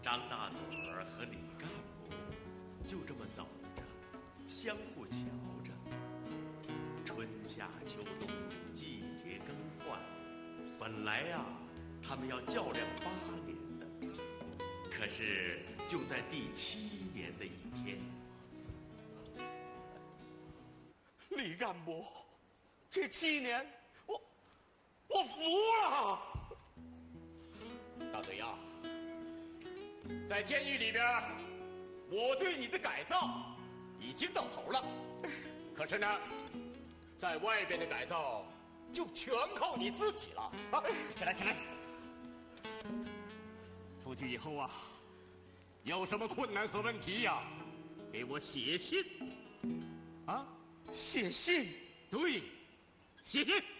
张大嘴儿和李干部就这么走着，相互瞧着。春夏秋冬，季节更换，本来呀，他们要较量8年的，可是就在第7年的一天， 李干部，这7年，我服了。 大嘴呀，在监狱里边，我对你的改造已经到头了，可是呢，在外边的改造就全靠你自己了。啊，起来起来！出去以后啊，有什么困难和问题呀，给我写信。啊， 写信？ 对，写信。